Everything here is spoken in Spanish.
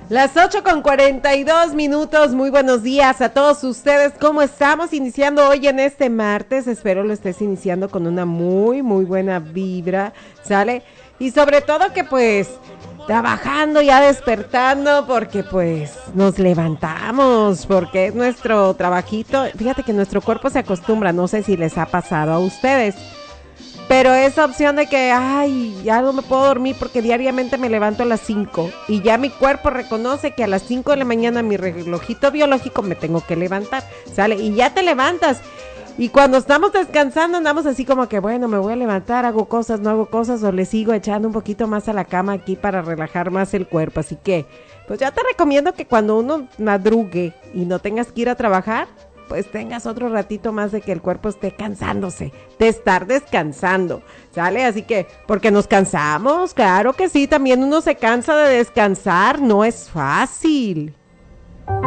Las 8:42, muy buenos días a todos ustedes, ¿cómo estamos? Iniciando hoy en este martes, espero lo estés iniciando con una muy buena vibra, ¿sale? Y sobre todo que pues, trabajando, ya despertando, porque pues nos levantamos, porque es nuestro trabajito, fíjate que nuestro cuerpo se acostumbra, no sé si les ha pasado a ustedes, pero esa opción de que, ay, ya no me puedo dormir porque diariamente me levanto a las 5 y ya mi cuerpo reconoce que a las 5 de la mañana mi relojito biológico me tengo que levantar, ¿sale? Y ya te levantas. Y cuando estamos descansando andamos así como que, bueno, me voy a levantar, hago cosas, no hago cosas, o le sigo echando un poquito más a la cama aquí para relajar más el cuerpo. Así que, pues ya te recomiendo que cuando uno madrugue y no tengas que ir a trabajar, pues tengas otro ratito más de que el cuerpo esté cansándose, de estar descansando, ¿sale? Así que, porque nos cansamos, claro que sí, también uno se cansa de descansar, no es fácil,